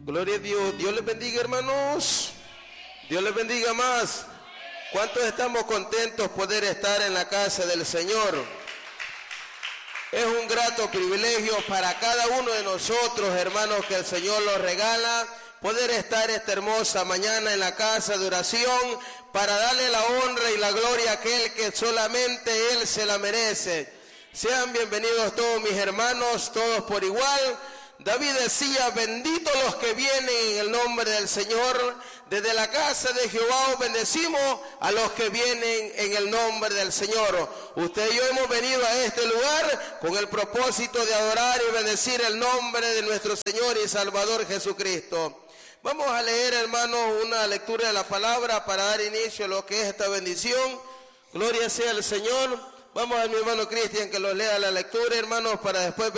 Gloria a Dios. Dios les bendiga, hermanos. Dios les bendiga más. ¿Cuántos estamos contentos poder estar en la casa del Señor? Es un grato privilegio para cada uno de nosotros, hermanos, que el Señor nos regala, poder estar esta hermosa mañana en la casa de oración para darle la honra y la gloria a aquel que solamente Él se la merece. Sean bienvenidos todos mis hermanos, todos por igual. David decía, benditos los que vienen en el nombre del Señor. Desde la casa de Jehová os bendecimos a los que vienen en el nombre del Señor. Usted y yo hemos venido a este lugar con el propósito de adorar y bendecir el nombre de nuestro Señor y Salvador Jesucristo. Vamos a leer, hermanos, una lectura de la palabra para dar inicio a lo que es esta bendición. Gloria sea al Señor. Vamos a mi hermano Cristian que lo lea la lectura, hermanos, para después